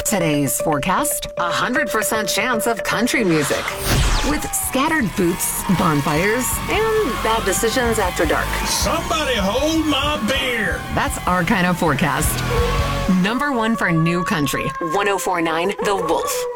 Today's forecast, 100% chance of country music. With scattered boots, bonfires, and bad decisions after dark. Somebody hold my beer. That's our kind of forecast. Number one for new country, 104.9 The Wolf.